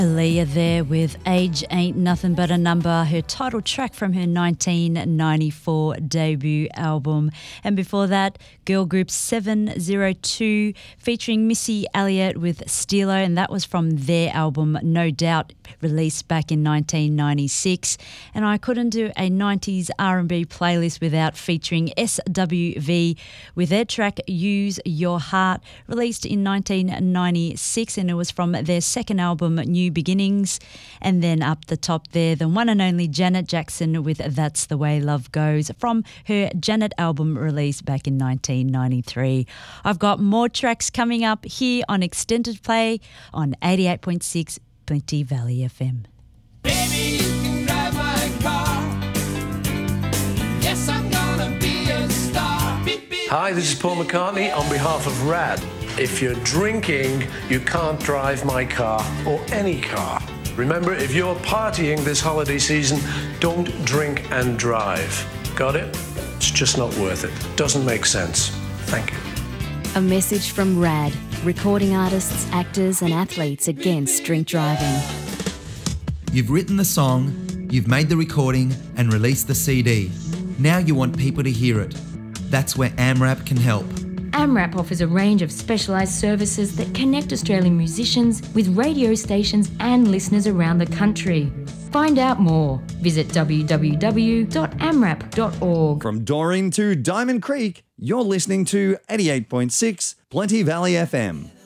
Aaliyah there with Age Ain't Nothing But a Number, her title track from her 1994 debut album. And before that, girl group 702 featuring Missy Elliott with Stilo, and that was from their album No Doubt, released back in 1996. And I couldn't do a 90s R&B playlist without featuring SWV with their track Use Your Heart, released in 1996, and it was from their second album New Beginnings. And then up the top there, the one and only Janet Jackson with That's the Way Love Goes from her Janet album released back in 1993. I've got more tracks coming up here on Extended Play on 88.6 Plenty Valley FM. Baby, you can drive my car. Yes, I'm gonna be a star. Beep, beep. Hi, this is Paul McCartney on behalf of RAD. If you're drinking, you can't drive my car or any car. Remember, if you're partying this holiday season, don't drink and drive. Got it? It's just not worth it. Doesn't make sense. Thank you. A message from RAD, recording artists, actors and athletes against drink driving. You've written the song, you've made the recording and released the CD. Now you want people to hear it. That's where AMRAP can help. AMRAP offers a range of specialised services that connect Australian musicians with radio stations and listeners around the country. Find out more. Visit www.amrap.org. From Doreen to Diamond Creek, you're listening to 88.6 Plenty Valley FM.